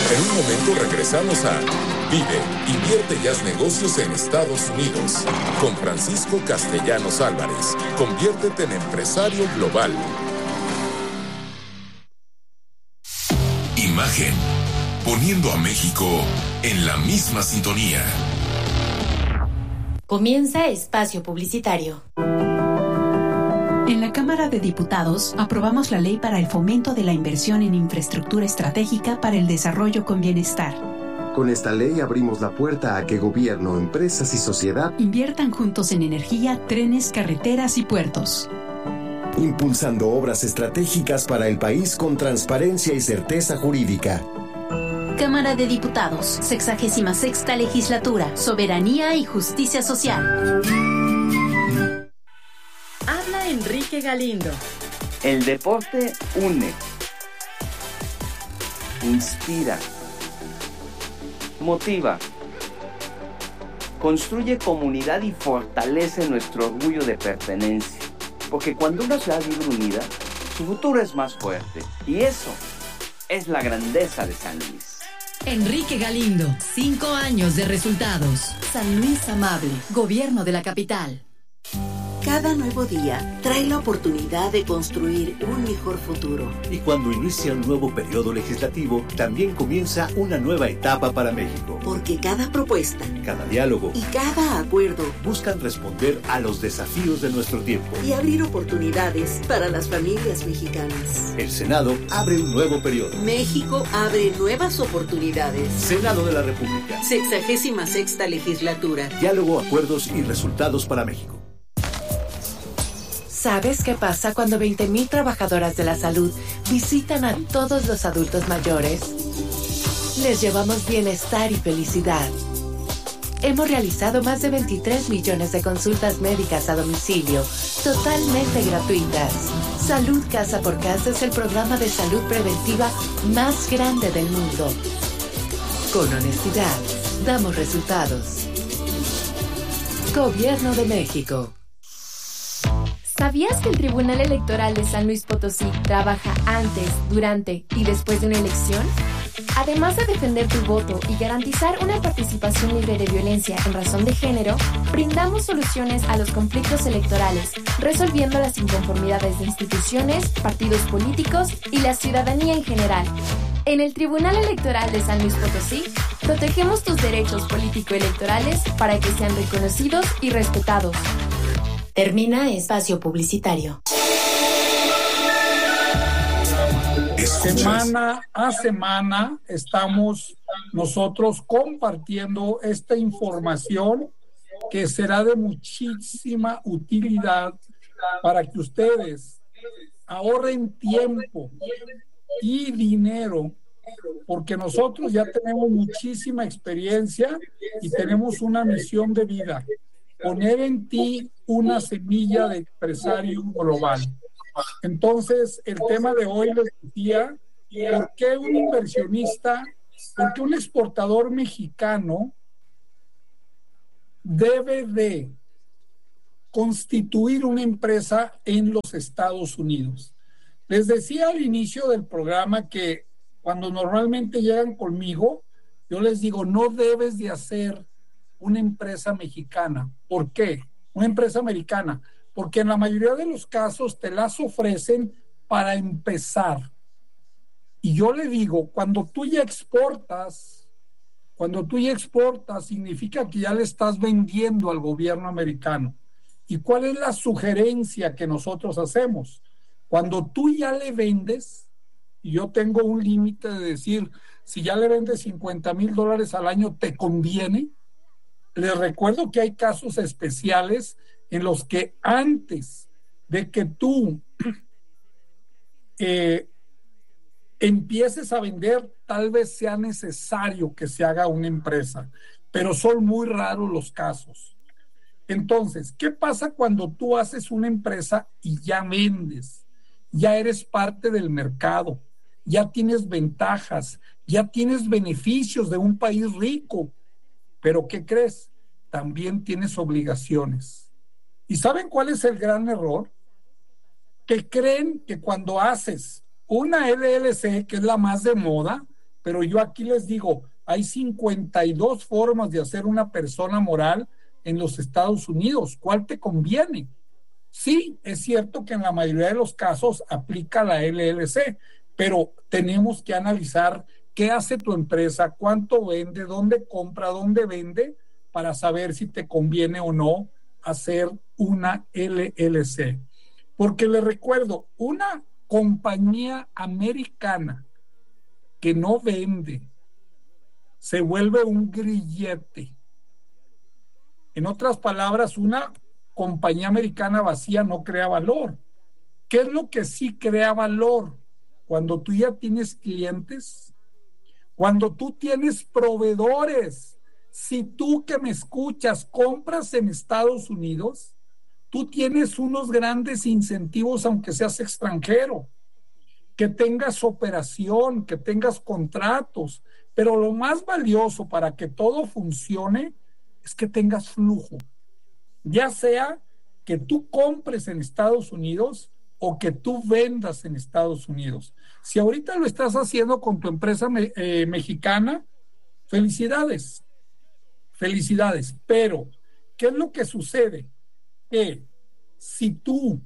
En un momento regresamos a Vive, invierte y haz negocios en Estados Unidos. Con Francisco Castellanos Álvarez. Conviértete en empresario global. Imagen. Poniendo a México en la misma sintonía. Comienza espacio publicitario. En la Cámara de Diputados aprobamos la ley para el fomento de la inversión en infraestructura estratégica para el desarrollo con bienestar. Con esta ley abrimos la puerta a que gobierno, empresas y sociedad inviertan juntos en energía, trenes, carreteras y puertos. Impulsando obras estratégicas para el país con transparencia y certeza jurídica. Cámara de Diputados, 66ª Legislatura, Soberanía y Justicia Social. Habla Enrique Galindo. El deporte une, inspira, motiva, construye comunidad y fortalece nuestro orgullo de pertenencia. Porque cuando una ciudad vive unida, su futuro es más fuerte. Y eso es la grandeza de San Luis. Enrique Galindo, 5 años de resultados. San Luis Amable, Gobierno de la Capital. Cada nuevo día trae la oportunidad de construir un mejor futuro. Y cuando inicia un nuevo periodo legislativo, también comienza una nueva etapa para México. Porque cada propuesta, cada diálogo y cada acuerdo buscan responder a los desafíos de nuestro tiempo y abrir oportunidades para las familias mexicanas. El Senado abre un nuevo periodo. México abre nuevas oportunidades. Senado de la República. 66ª Legislatura. Diálogo, acuerdos y resultados para México. ¿Sabes qué pasa cuando 20,000 trabajadoras de la salud visitan a todos los adultos mayores? Les llevamos bienestar y felicidad. Hemos realizado más de 23 millones de consultas médicas a domicilio, totalmente gratuitas. Salud Casa por Casa es el programa de salud preventiva más grande del mundo. Con honestidad, damos resultados. Gobierno de México. ¿Sabías que el Tribunal Electoral de San Luis Potosí trabaja antes, durante y después de una elección? Además de defender tu voto y garantizar una participación libre de violencia en razón de género, brindamos soluciones a los conflictos electorales, resolviendo las inconformidades de instituciones, partidos políticos y la ciudadanía en general. En el Tribunal Electoral de San Luis Potosí, protegemos tus derechos político-electorales para que sean reconocidos y respetados. Termina espacio publicitario. Semana a semana estamos nosotros compartiendo esta información que será de muchísima utilidad para que ustedes ahorren tiempo y dinero, porque nosotros ya tenemos muchísima experiencia y tenemos una misión de vida: poner en ti una semilla de empresario global. Entonces, el tema de hoy les decía, ¿por qué un inversionista, por qué un exportador mexicano debe de constituir una empresa en los Estados Unidos? Les decía al inicio del programa que cuando normalmente llegan conmigo, yo les digo, no debes de hacer una empresa mexicana. ¿Por qué? Una empresa americana. Porque en la mayoría de los casos te las ofrecen para empezar. Y yo le digo, cuando tú ya exportas, significa que ya le estás vendiendo al gobierno americano. ¿Y cuál es la sugerencia que nosotros hacemos? Cuando tú ya le vendes, y yo tengo un límite de decir, si ya le vendes $50,000 al año, ¿te conviene? Les recuerdo que hay casos especiales en los que antes de que tú empieces a vender, tal vez sea necesario que se haga una empresa, pero son muy raros los casos. Entonces, ¿qué pasa cuando tú haces una empresa y ya vendes? Ya eres parte del mercado, ya tienes ventajas, ya tienes beneficios de un país rico, pero ¿qué crees? También tienes obligaciones. ¿Y saben cuál es el gran error? Que creen que cuando haces una LLC, que es la más de moda, pero yo aquí les digo, hay 52 formas de hacer una persona moral en los Estados Unidos. ¿Cuál te conviene? Sí, es cierto que en la mayoría de los casos aplica la LLC, pero tenemos que analizar qué hace tu empresa, cuánto vende, dónde compra, dónde vende, para saber si te conviene o no hacer una LLC. Porque les recuerdo, una compañía americana que no vende se vuelve un grillete. En otras palabras, una compañía americana vacía no crea valor. ¿Qué es lo que sí crea valor? Cuando tú ya tienes clientes, cuando tú tienes proveedores. Si tú que me escuchas compras en Estados Unidos, tú tienes unos grandes incentivos, aunque seas extranjero, que tengas operación, que tengas contratos, pero lo más valioso para que todo funcione es que tengas flujo, ya sea que tú compres en Estados Unidos o que tú vendas en Estados Unidos. Si ahorita lo estás haciendo con tu empresa mexicana, felicidades, pero ¿qué es lo que sucede? Que si tú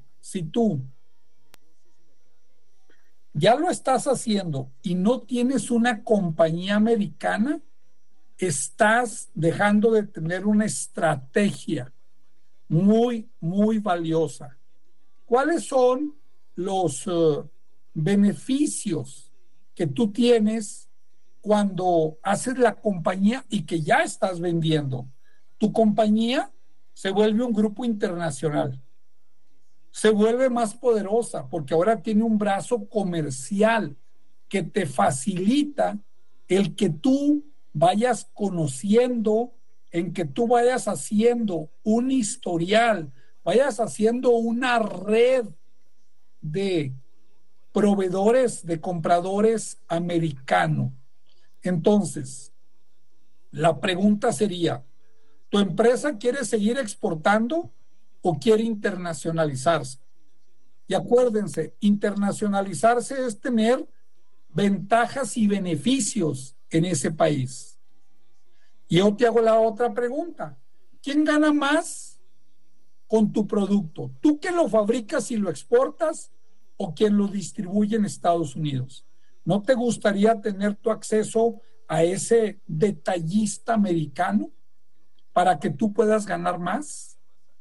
ya lo estás haciendo y no tienes una compañía americana, estás dejando de tener una estrategia muy, muy valiosa. ¿Cuáles son los beneficios que tú tienes cuando haces la compañía y que ya estás vendiendo? Tu compañía se vuelve un grupo internacional, se vuelve más poderosa porque ahora tiene un brazo comercial que te facilita el que tú vayas conociendo, en que tú vayas haciendo un historial, vayas haciendo una red de proveedores, de compradores americanos. Entonces, la pregunta sería, ¿tu empresa quiere seguir exportando o quiere internacionalizarse? Y acuérdense, internacionalizarse es tener ventajas y beneficios en ese país. Y yo te hago la otra pregunta. ¿Quién gana más con tu producto? ¿Tú que lo fabricas y lo exportas o quien lo distribuye en Estados Unidos? ¿No te gustaría tener tu acceso a ese detallista americano para que tú puedas ganar más?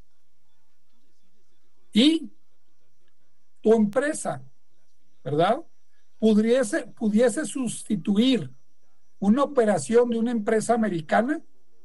Y tu empresa, ¿verdad? Pudiese sustituir una operación de una empresa americana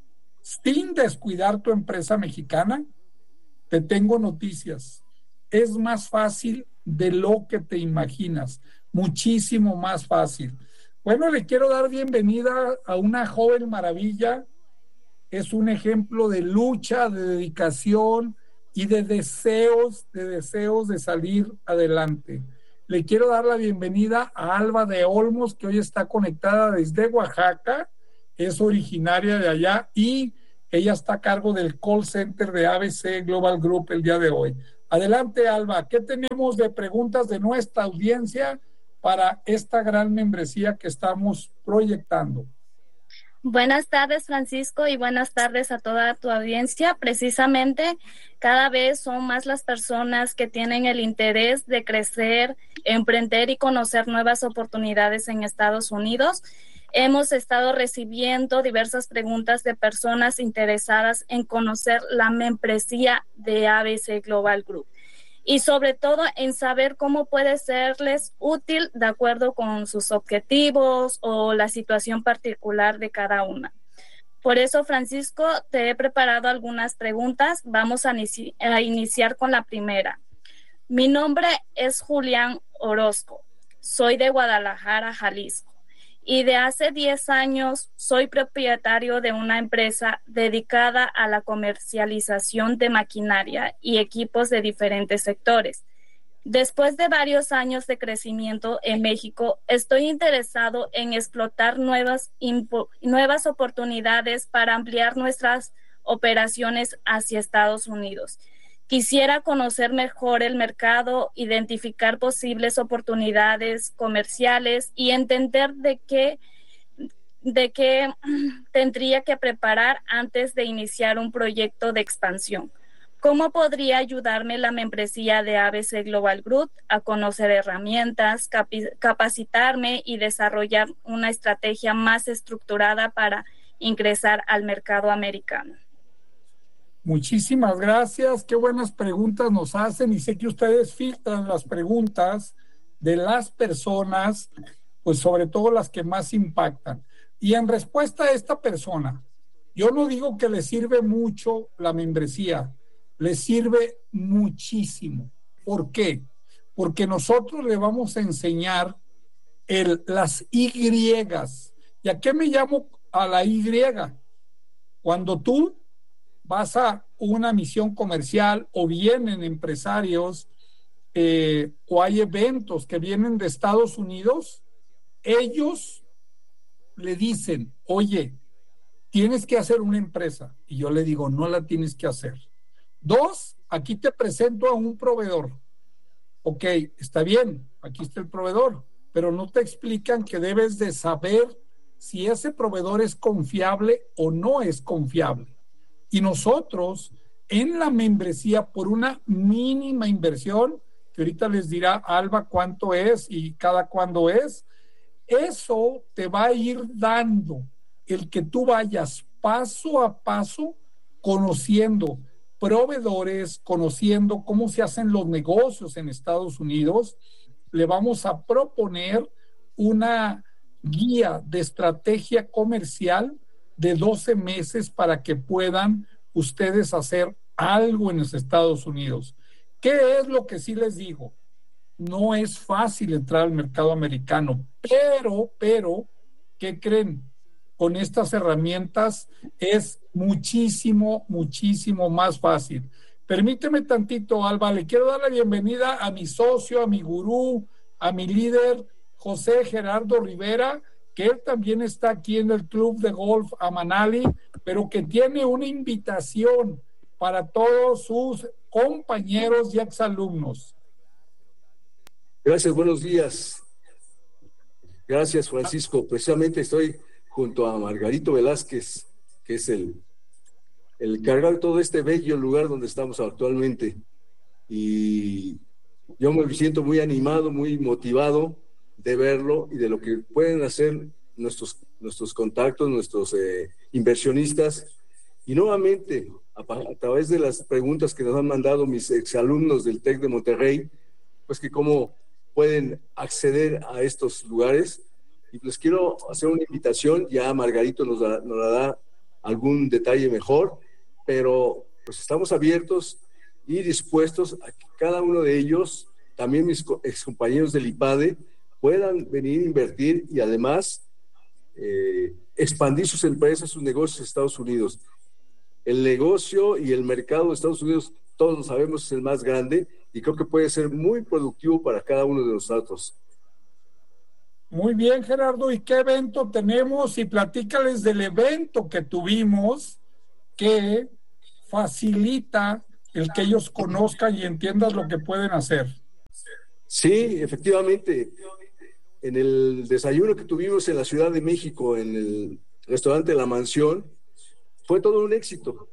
sin descuidar tu empresa mexicana. Te tengo noticias. Es más fácil de lo que te imaginas, muchísimo más fácil. Bueno, le quiero dar bienvenida a una joven maravilla. Es un ejemplo de lucha, de dedicación y de deseos de salir adelante. Le quiero dar la bienvenida a Alba de Olmos, que hoy está conectada desde Oaxaca, es originaria de allá y ella está a cargo del call center de ABC Global Group el día de hoy. Adelante, Alba, ¿qué tenemos de preguntas de nuestra audiencia para esta gran membresía que estamos proyectando? Buenas tardes, Francisco, y buenas tardes a toda tu audiencia. Precisamente, cada vez son más las personas que tienen el interés de crecer, emprender y conocer nuevas oportunidades en Estados Unidos. Hemos estado recibiendo diversas preguntas de personas interesadas en conocer la membresía de ABC Global Group y sobre todo en saber cómo puede serles útil de acuerdo con sus objetivos o la situación particular de cada una. Por eso, Francisco, te he preparado algunas preguntas. Vamos a iniciar con la primera. Mi nombre es Julián Orozco. Soy de Guadalajara, Jalisco. Y de hace 10 años soy propietario de una empresa dedicada a la comercialización de maquinaria y equipos de diferentes sectores. Después de varios años de crecimiento en México, estoy interesado en explotar nuevas oportunidades para ampliar nuestras operaciones hacia Estados Unidos. Quisiera conocer mejor el mercado, identificar posibles oportunidades comerciales y entender de qué de qué tendría que preparar antes de iniciar un proyecto de expansión. ¿Cómo podría ayudarme la membresía de ABC Global Group a conocer herramientas, capacitarme y desarrollar una estrategia más estructurada para ingresar al mercado americano? Muchísimas gracias, qué buenas preguntas nos hacen y sé que ustedes filtran las preguntas de las personas, pues sobre todo las que más impactan. Y en respuesta a esta persona, yo no digo que le sirve mucho la membresía, le sirve muchísimo. ¿Por qué? Porque nosotros le vamos a enseñar las Y. ¿Y a qué me llamo a la Y? Cuando tú vas a una misión comercial o vienen empresarios o hay eventos que vienen de Estados Unidos, ellos le dicen, oye, tienes que hacer una empresa. Y yo le digo, no la tienes que hacer. 2, aquí te presento a un proveedor. Ok, está bien, aquí está el proveedor, pero no te explican que debes de saber si ese proveedor es confiable o no es confiable. Y nosotros, en la membresía, por una mínima inversión, que ahorita les dirá Alba cuánto es y cada cuándo es, eso te va a ir dando el que tú vayas paso a paso conociendo proveedores, conociendo cómo se hacen los negocios en Estados Unidos. Le vamos a proponer una guía de estrategia comercial de 12 meses para que puedan ustedes hacer algo en los Estados Unidos. ¿Qué es lo que sí les digo? No es fácil entrar al mercado americano, pero, ¿qué creen? Con estas herramientas es muchísimo más fácil. Permíteme tantito, Alba, le quiero dar la bienvenida a mi socio, a mi gurú, a mi líder, José Gerardo Rivera, que él también está aquí en el Club de Golf Amanali, pero que tiene una invitación para todos sus compañeros y exalumnos. Gracias, buenos días. Gracias, Francisco. Precisamente estoy junto a Margarito Velázquez, que es el encargado de todo este bello lugar donde estamos actualmente. Y yo me siento muy animado, muy motivado de verlo y de lo que pueden hacer nuestros contactos, nuestros inversionistas. Y nuevamente, a través de las preguntas que nos han mandado mis exalumnos del TEC de Monterrey, pues que cómo pueden acceder a estos lugares. Y les quiero hacer una invitación, ya Margarito nos dará algún detalle mejor, pero pues estamos abiertos y dispuestos a que cada uno de ellos, también mis excompañeros del IPADE, puedan venir a invertir y además expandir sus empresas, sus negocios en Estados Unidos. El negocio y el mercado de Estados Unidos, todos lo sabemos, es el más grande y creo que puede ser muy productivo para cada uno de nosotros. Muy bien, Gerardo. ¿Y qué evento tenemos? Y platícales del evento que tuvimos que facilita el que ellos conozcan y entiendan lo que pueden hacer. Sí, efectivamente. En el desayuno que tuvimos en la Ciudad de México, en el restaurante La Mansión, fue todo un éxito.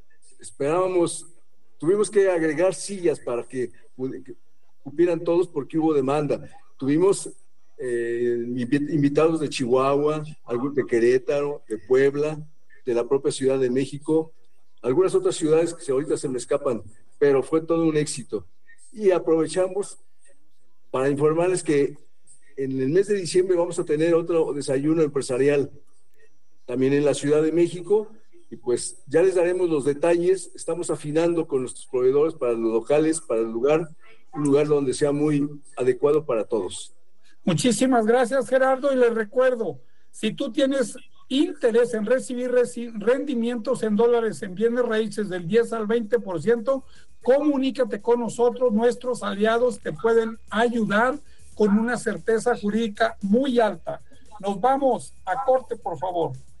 Tuvimos que agregar sillas para que cupieran todos porque hubo demanda. Tuvimos invitados de Chihuahua, algunos de Querétaro, de Puebla, de la propia Ciudad de México, algunas otras ciudades que ahorita se me escapan, pero fue todo un éxito. Y aprovechamos para informarles que en el mes de diciembre vamos a tener otro desayuno empresarial, también en la Ciudad de México, y pues ya les daremos los detalles. Estamos afinando con nuestros proveedores para los locales, para el lugar, un lugar donde sea muy adecuado para todos. Muchísimas gracias, Gerardo, y les recuerdo, si tú tienes interés en recibir rendimientos en dólares en bienes raíces del 10 al 20%, comunícate con nosotros, nuestros aliados te pueden ayudar con una certeza jurídica muy alta. Nos vamos a corte, por favor.